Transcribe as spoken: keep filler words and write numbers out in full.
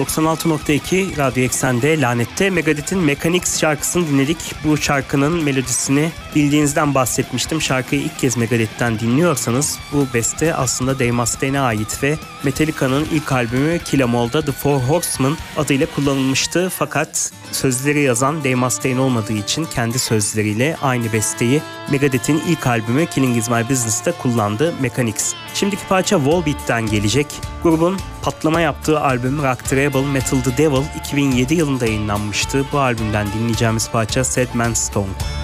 doksan altı nokta iki Radyo Eksen'de Lanet'te Megadeth'in Mechanics şarkısını dinledik. Bu şarkının melodisini bildiğinizden bahsetmiştim. Şarkıyı ilk kez Megadeth'ten dinliyorsanız bu beste aslında Dave Mustaine'e ait ve Metallica'nın ilk albümü Kill 'Em All'da The Four Horsemen adıyla kullanılmıştı. Fakat sözleri yazan Dave Mustaine olmadığı için kendi sözleriyle aynı besteyi Megadeth'in ilk albümü Killing Is My Business'ta kullandı Mechanics. Şimdiki parça Volbeat'ten gelecek. Grubun patlama yaptığı albüm Rock Treble Metal the Devil iki bin yedi yılında yayınlanmıştı. Bu albümden dinleyeceğimiz parça Sad Man's Tongue.